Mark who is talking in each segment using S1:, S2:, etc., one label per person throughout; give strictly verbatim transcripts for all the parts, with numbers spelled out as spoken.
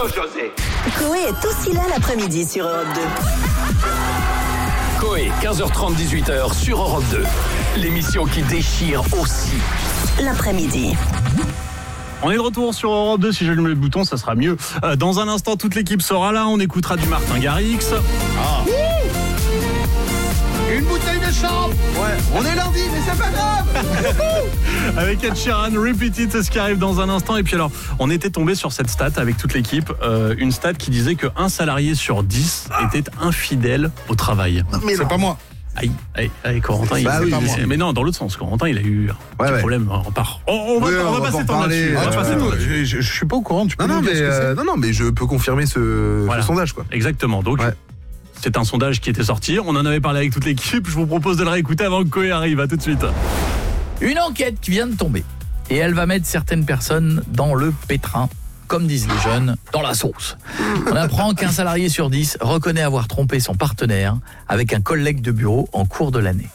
S1: José.
S2: Coé est aussi là l'après-midi sur Europe deux.
S3: Coé, quinze heures trente, dix-huit heures sur Europe deux. L'émission qui déchire aussi
S2: l'après-midi.
S4: On est de retour sur Europe deux, si j'allume le bouton, ça sera mieux. Euh, dans un instant, toute l'équipe sera là, on écoutera du Martin Garrix. Ah.
S5: Une bouteille de chambre. Ouais, on est lundi, mais c'est pas grave.
S4: Avec Ed Sheeran, Repeat It, c'est ce qui arrive dans un instant. Et puis alors, on était tombé sur cette stat avec toute l'équipe, euh, une stat qui disait qu'un salarié sur dix était infidèle au travail.
S5: Mais c'est pas moi.
S4: Aïe, aïe, aïe, Corentin, il
S5: bah oui,
S4: mais, mais non, dans l'autre sens, Corentin, il a eu un
S5: ouais,
S4: petit
S5: ouais.
S4: problème. On repart. On, on va,
S5: oui,
S4: on
S5: on
S4: va
S5: va
S4: passer ton là-dessus.
S5: ah,
S4: On va passer ton là-dessus.
S5: je, je, je suis pas au courant. Tu peux
S6: non, non,
S5: nous
S6: mais
S5: dire ce que
S6: euh,
S5: c'est
S6: non, non, mais je peux confirmer ce,
S4: Voilà.
S6: ce sondage, quoi.
S4: Exactement. Donc,
S6: ouais.
S4: c'est un sondage qui était sorti. On en avait parlé avec toute l'équipe. Je vous propose de le réécouter avant que Coé arrive. À tout de suite.
S7: Une enquête qui vient de tomber. Et elle va mettre certaines personnes dans le pétrin, comme disent les jeunes, dans la sauce. On apprend qu'un salarié sur dix reconnaît avoir trompé son partenaire avec un collègue de bureau en cours de l'année.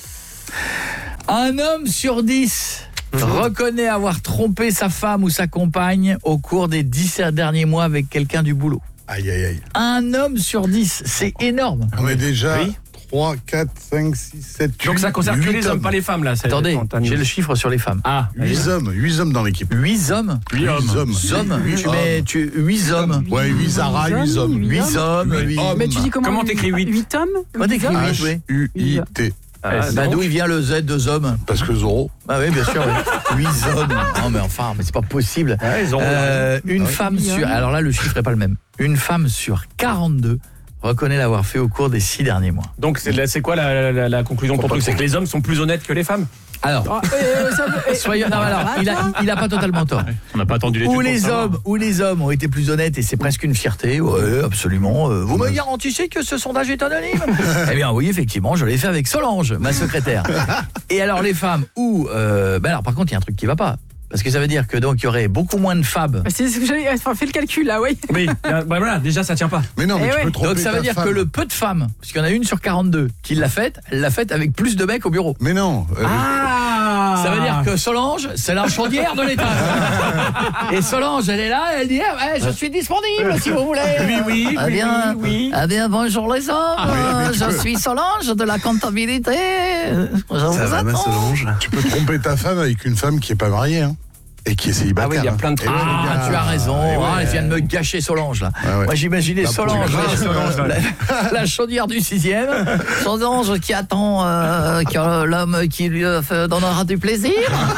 S7: Un homme sur dix reconnaît avoir trompé sa femme ou sa compagne au cours des dix derniers mois avec quelqu'un du boulot.
S5: Aïe, aïe, aïe.
S7: Un homme sur dix, c'est énorme.
S5: On est déjà
S7: Oui.
S5: trois, quatre, cinq, six, sept, huit.
S8: Donc ça concerne que les hommes, pas les femmes là.
S7: Attendez, j'ai le chiffre sur les femmes.
S8: Ah,
S5: huit hommes, huit hommes dans l'équipe.
S7: huit hommes.
S5: huit hommes.
S7: huit hommes. Tu mets tu huit hommes.
S5: Ouais, huit Zara, huit hommes.
S7: huit hommes.
S5: huit hommes.
S9: Mais tu dis comment
S8: Comment t'écris huit?
S9: huit hommes.
S7: Comment t'écris huit, oui.
S5: H U I T.
S7: Ah, bah d'où il vient le Z de hommes?
S5: Parce que Zorro.
S7: Ah oui, bien sûr. huit hommes. Non mais enfin, mais c'est pas possible.
S8: Ouais, ils ont
S7: euh, une
S5: ouais.
S7: femme sur alors là le chiffre est pas le même. Une femme sur quarante-deux reconnaît l'avoir fait au cours des six derniers mois.
S8: Donc c'est, c'est quoi la, la, la conclusion de ton truc? C'est que les hommes sont plus honnêtes que les femmes?
S7: Alors,
S9: Ah, euh, ça veut-
S7: soyons non, alors, il a il a pas totalement tort.
S4: On n'a pas attendu les
S7: Où les hommes, où les hommes ont été plus honnêtes et c'est presque une fierté. Ouais, absolument. Euh, vous me garantissez que ce sondage est anonyme? Eh bien, oui, effectivement, je l'ai fait avec Solange, ma secrétaire. Et alors les femmes où euh, ben alors par contre, il y a un truc qui va pas. Parce que ça veut dire que donc il y aurait beaucoup moins de femmes.
S9: Bah, c'est ce que j'avais enfin, fait le calcul là, oui.
S8: Oui, bah voilà, déjà ça tient pas.
S5: Mais non, mais
S9: Eh
S5: tu
S9: ouais.
S5: peux tromper
S7: Donc ça veut
S5: ta
S7: dire
S5: femme.
S7: que le peu de femmes, parce qu'il y en a une sur quarante-deux qui l'a faite, elle l'a faite avec plus de mecs au bureau.
S5: Mais non. euh,
S8: Ah,
S7: Ça veut dire que Solange, c'est la chaudière de l'étage. Et Solange, elle est là, elle dit ah ouais, je suis disponible si vous voulez.
S8: Oui, oui,
S7: Ah
S8: oui,
S7: bien,
S8: oui, oui.
S7: ah bien, bonjour les hommes.
S5: mais tu
S7: je
S5: peux-
S7: suis Solange de la comptabilité. Je
S6: Ça
S7: vous
S6: va, ma
S7: attends.
S6: Solange.
S5: Tu peux tromper ta femme avec une femme qui est pas mariée, hein. Et qui est célibataire.
S8: Ah oui, il y a plein de
S5: hein.
S8: trucs.
S5: Et ouais, les
S7: Ah,
S5: gars,
S7: tu as raison.
S5: eh ouais.
S7: Ah, elle vient de me gâcher Solange là.
S5: Ouais, ouais.
S7: Moi j'imaginais
S5: Bah,
S7: Solange,
S5: pour les
S8: Solange, là.
S7: la, la chaudière du sixième. Solange qui attend euh, que l'homme qui lui euh, fait- donnera du plaisir.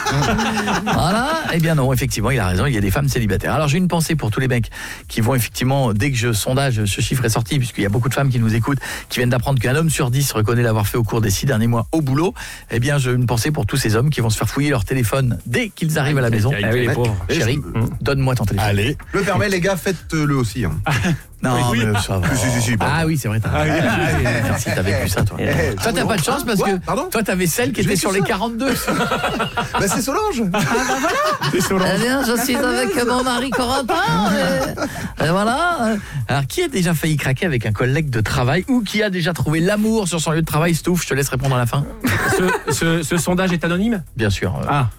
S7: Voilà. Eh bien non, effectivement, il a raison. Il y a des femmes célibataires. Alors j'ai une pensée pour tous les mecs qui vont effectivement, dès que je sondage, ce chiffre est sorti, puisqu'il y a beaucoup de femmes qui nous écoutent, qui viennent d'apprendre qu'un homme sur dix reconnaît l'avoir fait au cours des six derniers mois au boulot. Eh bien, j'ai une pensée pour tous ces hommes qui vont se faire fouiller leur téléphone dès qu'ils arrivent à la maison.
S4: aïe,
S8: Ah oui, les pauvres.
S7: Chérie, donne-moi ton téléphone.
S5: Allez.
S6: Je le permets, les gars, faites-le aussi. Hein.
S7: Non,
S4: Oui, oui.
S7: mais ça va.
S6: Si, si, si, pardon.
S7: Ah oui, c'est vrai. T'as... Ah, oui. Merci, t'as vécu ça, toi.
S6: Eh,
S7: Toi, t'as pas de chance parce
S6: Quoi
S7: que
S6: Pardon
S7: toi, t'avais celle qui
S6: Je
S7: était
S6: l'ai
S7: sur
S6: su
S7: les
S6: ça.
S7: quarante-deux.
S6: Bah, c'est Solange.
S7: Eh bien, je suis avec mon mari Corentin. Et, et voilà. Alors, qui a déjà failli craquer avec un collègue de travail ou qui a déjà trouvé l'amour sur son lieu de travail? Stouff, je te laisse répondre à la fin.
S8: Ce, ce, ce sondage est anonyme?
S7: Bien sûr. euh,
S8: Ah,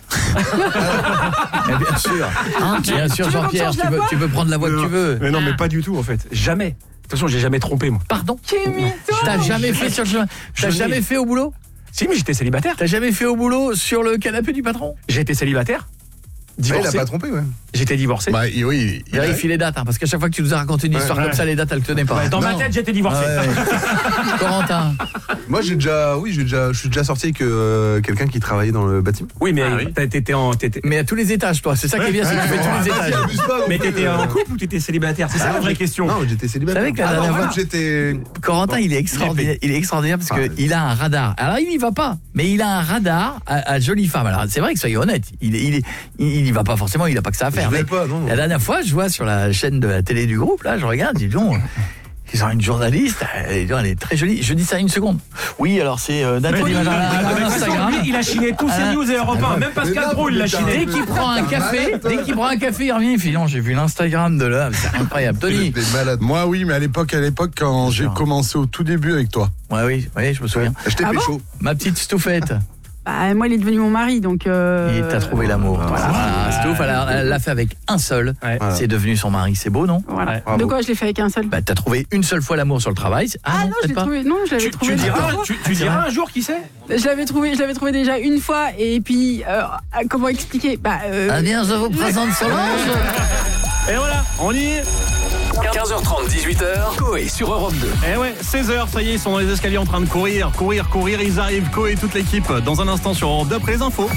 S7: mais bien sûr. Bien sûr,
S9: Tu veux qu'on
S7: Jean-Pierre,
S9: change
S7: tu
S9: la
S7: peux,
S9: voix
S7: tu peux prendre la voix que tu veux.
S8: mais non, mais pas du tout en fait. Jamais. De toute façon, j'ai jamais trompé moi.
S7: Pardon?
S9: Quel mytho.
S7: T'as jamais fait sur le chemin?
S8: Je
S7: T'as
S8: n'ai-
S7: jamais fait au boulot?
S8: Si, mais j'étais célibataire.
S7: T'as jamais fait au boulot sur le canapé du patron?
S8: J'étais célibataire.
S6: Ouais, il a
S8: Divorcé.
S6: pas trompé, ouais.
S8: J'étais divorcé.
S5: Bah, il- oui. il a-
S7: Vérifie les dates, hein, parce qu'à chaque fois que tu nous as raconté une histoire
S8: ouais.
S7: comme ça, les dates, elles tenaient pas.
S8: Dans ma
S5: Non.
S8: tête, j'étais divorcé.
S7: Ouais, ouais. Corentin.
S6: Moi, j'ai déjà, oui, j'ai déjà, je suis déjà sorti avec euh, quelqu'un qui travaillait dans le bâtiment.
S8: Oui, mais
S4: Ah oui.
S8: t'as- t'étais en, t'étais-
S7: Mais à tous les étages, toi. C'est ça qui est bien, c'est que tu fais tous les étages.
S8: mais t'étais en couple ou t'étais célibataire? C'est ça la vraie question.
S6: Non, j'étais célibataire.
S7: Vous savez que la
S6: Ah non,
S7: dernière
S6: en
S7: fois-
S6: fait, j'étais.
S7: Corentin, il est extraordinaire. Il est extraordinaire parce
S6: Ah,
S7: qu'il a un radar. Alors, il y va pas, mais il a un radar à, à jolie femme. Alors, c'est vrai que soyez honnête. Il, est- il, est- il, il y va pas forcément. Il a pas que ça à faire.
S6: Je vais
S7: mais
S6: pas, non, non.
S7: La dernière fois, je vois sur la chaîne de la télé du groupe, là, je regarde, dis donc. Ils ont une journaliste, elle, elle est très jolie. Je dis ça une seconde. Oui, alors c'est euh, Nathalie Magendar
S8: De
S7: à
S8: toute façon,
S7: Instagram.
S8: lui, il a chiné tous ses
S7: Ah.
S8: news et Europe un. Même Pascal
S5: Mais
S8: Pro, il l'a
S5: non,
S8: chiné.
S7: Dès qu'il prend un café, dès qu'il prend un café, il revient, il fait non, j'ai vu l'Instagram de là, c'est incroyable. Tony.
S5: T'es malade. Moi, oui, mais à l'époque, à l'époque, quand j'ai
S7: sûr.
S5: commencé au tout début avec toi.
S7: Ouais, oui, oui, je me souviens.
S6: J'étais
S9: Ah bon
S6: pécho.
S7: Ma petite Stouffette.
S9: Bah, moi, il est devenu mon mari, donc. Euh...
S7: Il t'a trouvé l'amour. Voilà, voilà, c'est ouf. Elle a- elle l'a fait avec un seul.
S8: Ouais.
S6: Voilà.
S7: C'est devenu son mari. C'est beau, non?
S9: Voilà.
S8: Ouais.
S6: Bravo.
S9: De quoi je l'ai fait avec un seul?
S7: Bah, t'as trouvé une seule fois l'amour sur le travail. Ah,
S9: Ah
S7: non,
S9: non, je
S7: peut-être
S9: l'ai
S7: pas.
S9: trouvé. Non, je l'avais
S8: Tu,
S9: trouvé.
S8: tu
S9: déjà
S8: diras,
S9: une fois.
S8: tu, tu
S7: c'est
S8: diras
S7: vrai.
S8: un jour qui c'est.
S9: Je l'avais trouvé, je l'avais trouvé déjà une fois, et puis euh, comment expliquer? Bah. Euh...
S7: Ah bien, je vous présente Solange.
S4: Et voilà, on y est.
S3: quinze heures trente, dix-huit heures, Coé sur Europe deux.
S4: Eh ouais, seize heures, ça y est, ils sont dans les escaliers en train de courir, courir, courir, ils arrivent, Co et toute l'équipe, dans un instant sur Europe deux après les infos.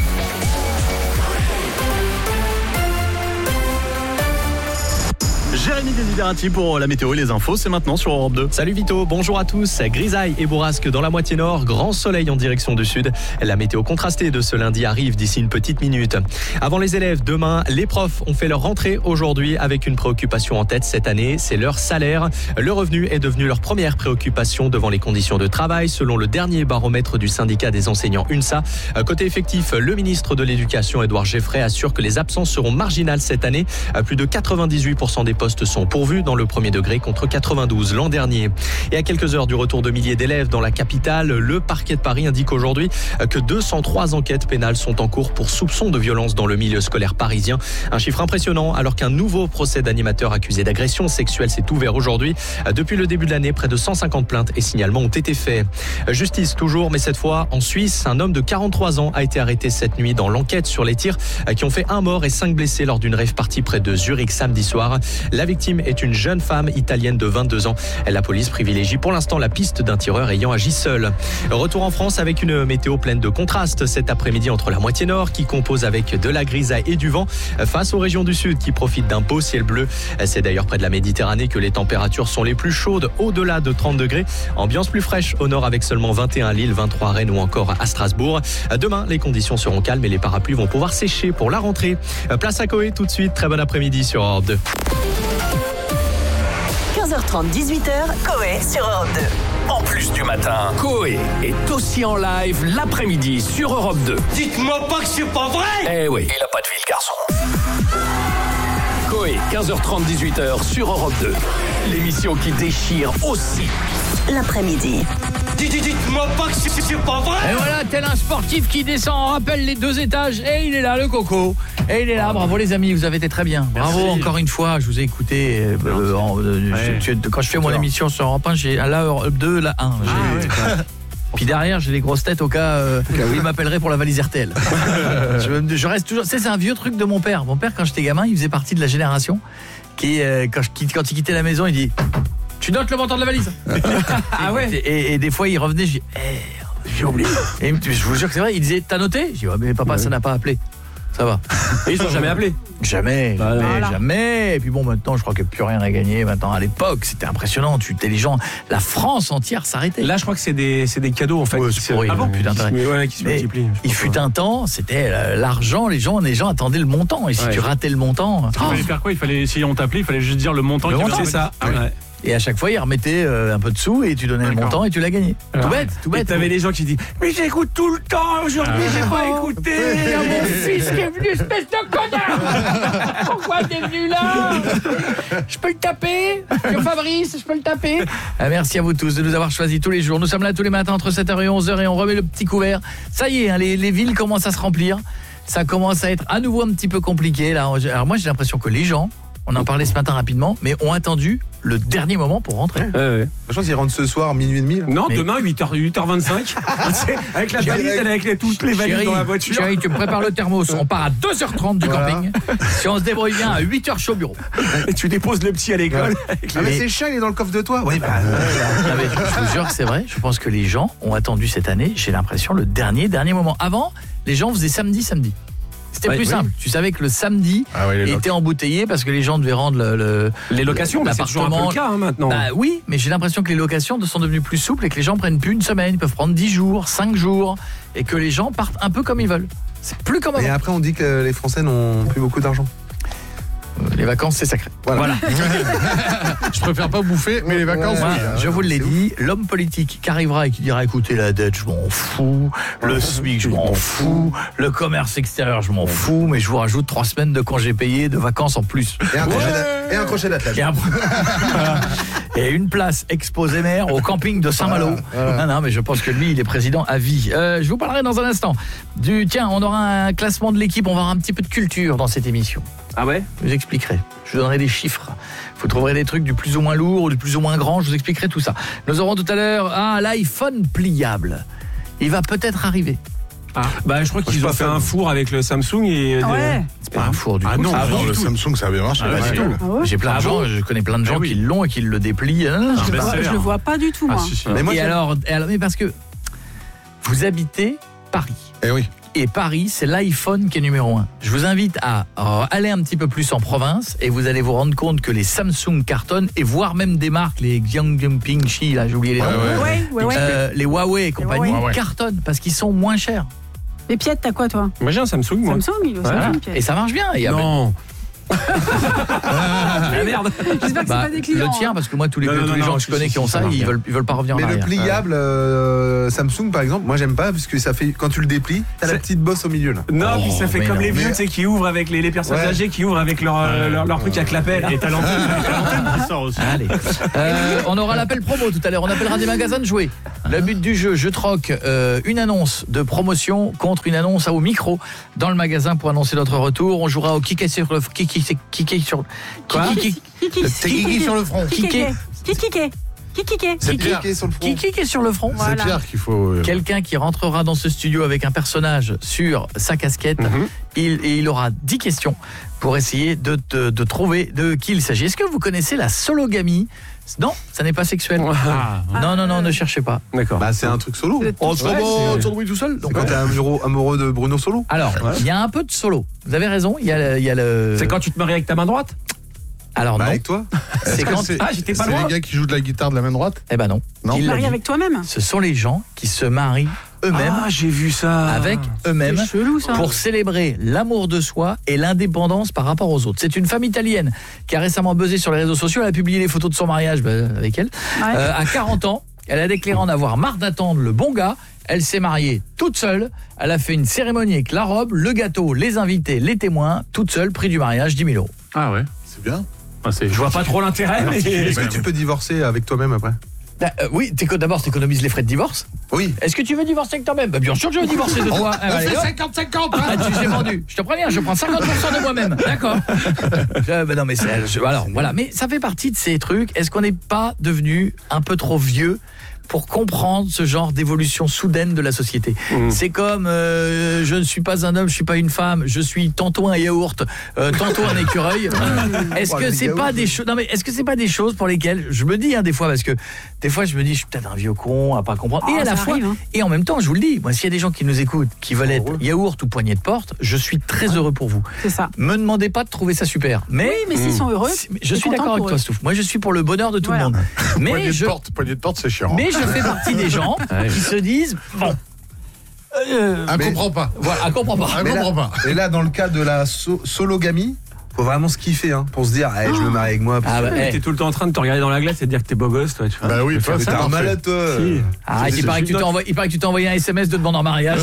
S4: Jérémy Desiderati pour la météo et les infos, c'est maintenant sur Europe deux.
S1: Salut Vito, bonjour à tous. Grisaille et bourrasque dans la moitié nord, grand soleil en direction du sud. La météo contrastée de ce lundi arrive d'ici une petite minute. Avant les élèves, demain, les profs ont fait leur rentrée aujourd'hui avec une préoccupation en tête cette année, c'est leur salaire. Le revenu est devenu leur première préoccupation devant les conditions de travail, selon le dernier baromètre du syndicat des enseignants UNSA. Côté effectif, le ministre de l'Éducation, Édouard Geffray, assure que les absences seront marginales cette année. Plus de quatre-vingt-dix-huit pour cent des postes sont pourvus dans le premier degré contre quatre-vingt-douze l'an dernier. Et à quelques heures du retour de milliers d'élèves dans la capitale, le parquet de Paris indique aujourd'hui que deux cent trois enquêtes pénales sont en cours pour soupçon de violence dans le milieu scolaire parisien. Un chiffre impressionnant alors qu'un nouveau procès d'animateur accusé d'agression sexuelle s'est ouvert aujourd'hui. Depuis le début de l'année, près de cent cinquante plaintes et signalements ont été faits. Justice toujours, mais cette fois en Suisse, un homme de quarante-trois ans a été arrêté cette nuit dans l'enquête sur les tirs qui ont fait un mort et cinq blessés lors d'une rave party près de Zurich samedi soir. La victime est une jeune femme italienne de vingt-deux ans. La police privilégie pour l'instant la piste d'un tireur ayant agi seul. Retour en France avec une météo pleine de contrastes cet après-midi entre la moitié nord qui compose avec de la grisaille et du vent face aux régions du sud qui profitent d'un beau ciel bleu. C'est d'ailleurs près de la Méditerranée que les températures sont les plus chaudes, au-delà de trente degrés. Ambiance plus fraîche au nord avec seulement vingt et un à Lille, vingt-trois à Rennes ou encore à Strasbourg. Demain, les conditions seront calmes et les parapluies vont pouvoir sécher pour la rentrée. Place à Coé tout de suite. Très bon après-midi sur Europe deux.
S2: quinze heures trente, dix-huit heures, Coé sur Europe deux.
S3: En plus du matin, Coé est aussi en live l'après-midi sur Europe deux.
S5: Dites-moi pas que c'est pas vrai.
S3: Eh oui, il a pas de vie le garçon. Coé, quinze heures trente, dix-huit heures sur Europe deux. L'émission qui déchire aussi
S2: L'après-midi.
S5: Dites-moi pas que c'est c'est pas vrai.
S7: Et voilà, tel un sportif qui descend, on rappelle les deux étages, et il est là, le coco. Et il est là, bravo les amis, vous avez été très bien. Bravo
S4: Merci.
S7: encore une fois, je vous ai écouté. euh, euh, en, euh,
S4: Ouais.
S7: je- je- quand je fais mon émission sur Europe un, j'ai la Europe deux, la un. J'ai- Puis derrière, j'ai les grosses têtes au cas euh, où il m'appellerait pour la valise R T L. je, me- je reste toujours. Tu sais, c'est un vieux truc de mon père. Mon père, quand j'étais gamin, il faisait partie de la génération qui, euh, quand, je quitte- quand il quittait la maison, il dit tu notes le montant de la valise. Ah ouais. Et, et des fois, il revenait, je dis eh, j'ai oublié. Et il me- je vous jure que c'est vrai, il disait t'as noté. Je dis oh, mais papa, ça n'a pas appelé. Ça va.
S8: Et ils sont jamais appelés.
S7: Jamais,
S8: Bah,
S7: jamais,
S9: voilà.
S7: jamais. Et puis bon, maintenant, je crois qu'il n'y a plus rien à gagner. Maintenant, à l'époque, c'était impressionnant. Tu étais les gens, la France entière s'arrêtait.
S8: Là, je crois que c'est des, c'est des cadeaux en fait.
S7: Ouais,
S8: qui
S7: c'est
S8: se-
S7: pourri,
S8: Ah bon
S7: plus d'intérêt.
S8: Qui se- ouais, qui se
S7: Mais
S8: multiplient.
S7: il fut un temps, c'était euh, l'argent, les gens, les gens attendaient le montant. Et si
S8: Ouais.
S7: tu ratais le montant,
S4: Il fallait faire quoi? Il fallait, si on t'appelait, il fallait juste dire le montant.
S7: Le
S4: qu'il y avait
S7: montant,
S4: dans
S8: C'est
S4: la
S8: ça.
S4: valise.
S8: Ouais.
S7: et à chaque fois, ils remettaient euh, un peu de sous et tu donnais le
S4: D'accord.
S7: montant et tu l'as gagné. Tout bête, tout
S8: Et
S7: bête.
S8: t'avais les gens qui disent mais j'écoute tout le temps aujourd'hui, j'ai pas écouté. Il y a mon fils qui est venu, espèce de connard. Pourquoi t'es venu là?
S7: Je peux le taper sur Fabrice, je peux le taper. Ah, merci à vous tous de nous avoir choisis tous les jours. Nous sommes là tous les matins entre sept heures et onze heures et on remet le petit couvert. Ça y est, hein, les, les villes commencent à se remplir. Ça commence à être à nouveau un petit peu compliqué là. Alors moi j'ai l'impression que les gens, on en parlait ce matin rapidement, mais ont attendu le dernier moment pour rentrer.
S8: Ouais, ouais.
S6: Je pense qu'ils rentrent ce soir, minuit et demi. là.
S8: Non,
S7: Mais-
S8: demain huit heures vingt-cinq. Tu sais, avec la valise, elle est avec les, toutes les valises
S7: Chérie,
S8: dans la voiture.
S7: chérie, tu me prépares le thermos. On part à deux heures trente du
S6: Voilà.
S7: camping. Si on se débrouille bien, à huit heures, je suis au bureau.
S8: Et tu déposes le petit à l'école. avec
S6: Ah
S8: les-
S6: mais
S7: Mais-
S6: c'est chiant, il est dans le coffre de toi. Oui, bah,
S7: Non, mais je vous jure que c'est vrai. Je pense que les gens ont attendu cette année, j'ai l'impression, le dernier, dernier moment. Avant, les gens faisaient samedi, samedi. C'était
S8: Ouais,
S7: plus
S8: oui.
S7: simple. Tu savais que le samedi
S6: Ah ouais, les locs.
S7: était embouteillé parce que les gens devaient rendre le, le-
S8: Les locations, bah, c'est toujours un peu le cas hein, maintenant.
S7: Bah oui, mais j'ai l'impression que les locations sont devenues plus souples et que les gens prennent plus une semaine, ils peuvent prendre dix jours, cinq jours et que les gens partent un peu comme ils veulent. C'est plus comme
S6: Et
S7: avant.
S6: après, on dit que les Français n'ont plus beaucoup d'argent.
S7: Les vacances, c'est sacré.
S6: Voilà.
S10: Je préfère pas bouffer, mais les vacances,
S7: Moi,
S10: oui.
S7: je vous l'ai
S6: c'est
S7: dit, l'homme politique qui arrivera et qui dira écoutez la dette, je m'en fous, le SMIC, je m'en fous, le commerce extérieur, je m'en fous, mais je vous rajoute trois semaines de congés payés, de vacances en plus.
S6: Et un crochet d'a- et un crochet d'attelage.
S7: Et, après- et une place exposée mère au camping de Saint-Malo.
S10: Voilà, voilà.
S7: Non, non, mais je pense que lui, il est président à vie. Euh, je vous parlerai dans un instant du... Tiens, on aura un classement de l'équipe, on va avoir un petit peu de culture dans cette émission.
S8: Ah ouais?
S7: Je vous expliquerai. Je vous donnerai des chiffres. Vous trouverez des trucs du plus ou moins lourd ou du plus ou moins grand. Je vous expliquerai tout ça. Nous aurons tout à l'heure ah, l'iPhone pliable. Il va peut-être arriver.
S8: Ah. Bah je crois
S6: Moi, je
S8: qu'ils
S6: suis
S8: ont
S6: pas
S8: fait
S6: fan.
S8: un four avec le Samsung et...
S9: Ah ouais.
S7: C'est pas un four du
S8: Ah
S7: tout.
S8: non,
S7: ça.
S8: non,
S10: le
S8: du tout.
S10: Samsung, ça a bien marché.
S8: Ah,
S10: pas
S8: ouais,
S10: du
S8: ouais.
S10: tout.
S9: Ah ouais.
S7: J'ai plein de
S8: Ah
S7: gens,
S8: bon
S7: je connais plein de gens
S8: Ah oui.
S7: qui l'ont et qui le déplient. Ah, non,
S8: Ah,
S7: je
S8: bah,
S7: sais pas.
S8: c'est
S9: Je le vois pas du tout, moi.
S10: Ah, si, si.
S6: Mais moi,
S7: et
S6: j'aime-
S7: alors, et alors, mais parce que vous habitez Paris.
S10: Eh oui.
S7: Et Paris, c'est l'iPhone qui est numéro un. Je vous invite à euh, aller un petit peu plus en province et vous allez vous rendre compte que les Samsung cartonnent et voire même des marques, les Xiaomi, Chi, là j'ai oublié les noms,
S10: Ouais, ouais.
S9: Ouais, ouais, ouais.
S7: Euh, les Huawei et compagnie
S10: Huawei.
S7: cartonnent parce qu'ils sont moins chers.
S9: Et Piette, t'as quoi, toi?
S8: Moi j'ai un Samsung, moi.
S9: Samsung, il est au
S7: Voilà.
S9: Samsung,
S7: Et
S9: Piette.
S7: ça marche bien. Et après-
S8: Non. Ah merde.
S9: J'espère que
S7: bah,
S9: c'est pas des clients.
S7: le tien,
S9: hein.
S7: parce que moi tous les,
S8: Non, non,
S7: tous
S8: non,
S7: les gens
S8: non,
S7: que je
S8: si,
S7: connais
S8: si,
S7: qui ont
S8: si,
S7: ça,
S8: ça marche
S7: ils
S8: bien.
S7: veulent, ils veulent pas revenir en
S6: Mais le
S7: arrière.
S6: pliable euh, Samsung par exemple, moi j'aime pas parce que ça fait quand tu le déplies, t'as la
S8: C'est-
S6: petite bosse au milieu là.
S8: Non,
S7: Oh,
S8: puis ça fait
S7: mais
S8: comme
S7: non.
S8: les vieux,
S6: Mais-
S8: tu sais, qui ouvrent avec les, les personnes
S6: Ouais.
S8: âgées, qui ouvrent avec leur, euh, leur, leur truc à clapet. là.
S4: Et t'as l'antenne t'as l'antenne qui sort aussi.
S7: Allez. Euh, on aura l'appel promo tout à l'heure. On appellera des magasins de jouets. Le but du jeu, je troque euh, une annonce de promotion contre une annonce au micro dans le magasin pour annoncer notre retour. On jouera au kické sur le kické kické sur
S8: Quoi
S7: kiké
S9: Kiki,
S10: C'est Guigui sur le front.
S9: Kiki,
S7: Kiki.
S9: Kiki, Kiki, Kiki.
S10: C'est Pierre.
S6: Cliquez sur le front.
S7: kiké sur le front.
S10: C'est
S9: Voilà.
S10: Pierre qu'il faut. euh,
S7: Quelqu'un qui rentrera dans ce studio avec un personnage sur sa casquette,
S8: Mhm.
S7: il, et il aura dix questions pour essayer de, de, de trouver de qui il s'agit. Est-ce que vous connaissez la sologamie? Non, ça n'est pas sexuel.
S8: Ah,
S7: Non, non, non, ne cherchez pas.
S8: d'accord.
S6: Bah c'est un truc solo.
S9: C'est-
S7: Oh,
S6: Ouais,
S7: ça va,
S6: c'est-
S7: sur Louis tout seul.
S6: C'est
S7: Donc,
S6: quand t'es amoureux, amoureux de Bruno Solo.
S7: alors, il y a un peu de solo. Vous avez raison, il y a le... il y a le...
S8: C'est quand tu te maries avec ta main droite?
S7: Alors
S6: Bah,
S7: non,
S6: avec toi.
S7: c'est
S10: est-ce que
S7: quand...
S10: c'est-
S8: Ah, j'étais pas
S10: C'est
S8: loin.
S10: les gars qui jouent de la guitare de la main droite.
S7: Eh ben non.
S10: Non.
S7: Il
S9: Tu
S7: l'a
S9: maries
S7: dit.
S9: avec toi-même?
S7: Ce sont les gens qui se marient eux-mêmes
S8: Ah, j'ai vu ça.
S7: avec eux-mêmes
S9: C'est chelou, ça.
S7: pour célébrer l'amour de soi et l'indépendance par rapport aux autres. C'est une femme italienne qui a récemment buzzé sur les réseaux sociaux. Elle a publié les photos de son mariage bah, avec elle.
S9: Ouais.
S7: Euh, à quarante ans, elle a déclaré en avoir marre d'attendre le bon gars. Elle s'est mariée toute seule. Elle a fait une cérémonie avec la robe, le gâteau, les invités, les témoins, toute seule, prix du mariage, dix mille euros.
S4: Ah ouais.
S10: C'est bien.
S4: Ah, c'est-
S8: Je vois pas trop l'intérêt, mais...
S6: Est-ce que tu peux divorcer avec toi-même après?
S7: Bah, euh, oui, t'éco- d'abord, t'économises les frais de divorce.
S6: Oui.
S7: Est-ce que tu veux divorcer avec toi-même? Bah, bien sûr que je veux divorcer de toi. Ah, allez, hop.
S10: cinquante cinquante.
S7: Ah, tu t'es vendu. Je te préviens, je prends cinquante pour cent de moi-même. D'accord. Je- bah non, mais c'est, je- alors, voilà. Mais ça fait partie de ces trucs. Est-ce qu'on n'est pas devenu un peu trop vieux pour comprendre ce genre d'évolution soudaine de la société?
S8: Mmh.
S7: C'est comme euh, je ne suis pas un homme, je suis pas une femme, je suis tantôt un yaourt, euh, tantôt un écureuil. Est-ce
S6: Oh,
S7: que
S6: le
S7: c'est
S6: yaourt.
S7: pas des choses? Non mais est-ce que c'est pas des choses pour lesquelles je me dis hein, des fois, parce que des fois je me dis je suis peut-être un vieux con à pas comprendre.
S9: Oh,
S7: et à la
S9: ça
S7: fois
S9: arrive, hein.
S7: et en même temps, je vous le dis, moi s'il y a des gens qui nous écoutent qui veulent être yaourt ou poignée de porte, je suis très heureux pour vous.
S9: C'est ça.
S7: Me demandez pas de trouver ça super. Mais
S9: Oui, mais s'ils sont heureux,
S7: c'est- je
S9: t'es
S7: suis
S9: content
S7: d'accord avec
S9: pour
S7: toi
S9: eux.
S7: Stouff. Moi je suis pour le bonheur de tout
S9: Voilà.
S7: le monde.
S10: Poignée
S7: Mais
S10: de
S7: je
S10: porte, poignée de porte, c'est chiant.
S7: mais je fais partie des gens qui se disent bon euh,
S10: Ah,
S6: Mais-
S10: comprends pas.
S7: voilà, elle comprend pas.
S10: Ah,
S6: Mais là-
S10: comprends pas.
S6: Et là, dans le cas de la so- sologamie, faut vraiment se kiffer hein, pour se dire, eh, je me marie avec moi.
S7: Ah bah, eh.
S8: T'es tout le temps en train de te regarder dans la glace et de dire que t'es beau gosse, toi, tu vois.
S10: Bah oui, toi,
S6: Mais
S10: c'est
S6: t'es un
S10: parfait.
S6: malade, toi.
S8: Si.
S7: Ah, il paraît que tu t'es envoyé, il paraît que tu t'es envoyé un S M S de demande en mariage.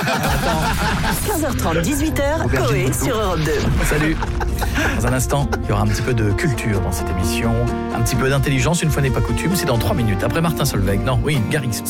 S2: quinze heures trente, dix-huit heures, Coé sur Europe deux.
S7: Salut. Dans un instant, il y aura un petit peu de culture dans cette émission, un petit peu d'intelligence, une fois n'est pas coutume, c'est dans trois minutes. Après Martin Solveig. Non, oui, Garrix.